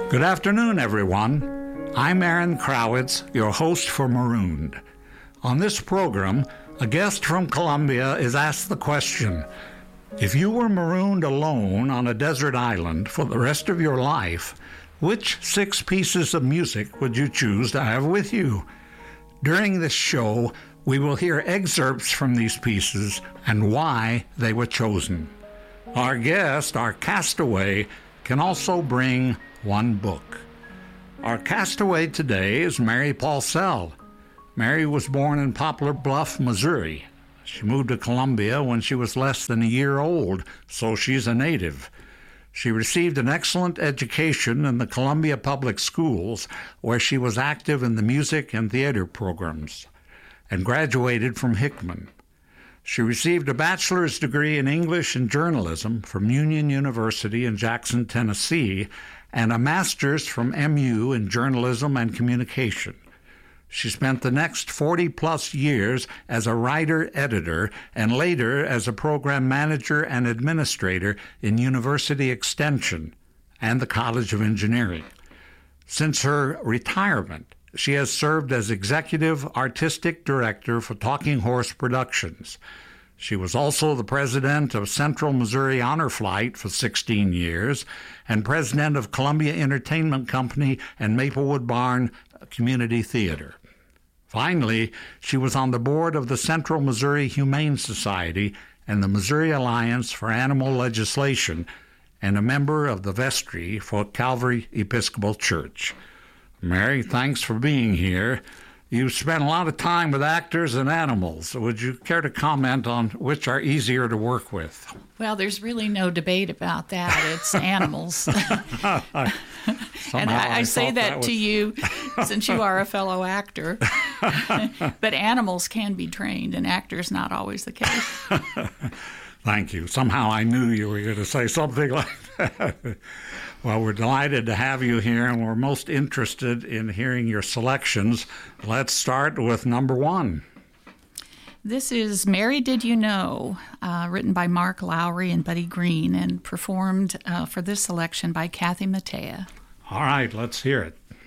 Good afternoon, everyone. I'm Aaron Krawitz, your host for Marooned. On this program, a guest from Colombia is asked the question, if you were marooned alone on a desert island for the rest of your life, which 6 pieces of music would you choose to have with you? During this show, we will hear excerpts from these pieces and why they were chosen. Our guest, our castaway, can also bring one book. Our castaway today is Mary Paulsell. Mary was born in Poplar Bluff, Missouri. She moved to Columbia when she was less than a year old, so she's a native. She received an excellent education in the Columbia Public Schools, where she was active in the music and theater programs, and graduated from Hickman. She received a bachelor's degree in English and journalism from Union University in Jackson, Tennessee, and a master's from MU in journalism and communication. She spent the next 40-plus years as a writer-editor and later as a program manager and administrator in University Extension and the College of Engineering. Since her retirement, she has served as executive artistic director for Talking Horse Productions. She was also the president of Central Missouri Honor Flight for 16 years and president of Columbia Entertainment Company and Maplewood Barn Community Theater. Finally, she was on the board of the Central Missouri Humane Society and the Missouri Alliance for Animal Legislation and a member of the vestry for Calvary Episcopal Church. Mary, thanks for being here. You've spent a lot of time with actors and animals. Would you care to comment on which are easier to work with? Well, there's really no debate about that. It's animals. And I say that to you since you are a fellow actor. But animals can be trained, and actors not always the case. Thank you. Somehow I knew you were going to say something like that. Well, we're delighted to have you here, and we're most interested in hearing your selections. Let's start with number 1. This is Mary Did You Know, written by Mark Lowry and Buddy Green, and performed for this selection by Kathy Mattea. All right, let's hear it.